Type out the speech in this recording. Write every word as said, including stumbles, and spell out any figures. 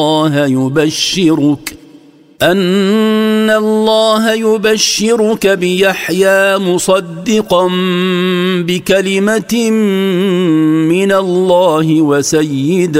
الله يبشرك أن الله يبشرك بيحيى مصدقا بكلمة من الله وسيدا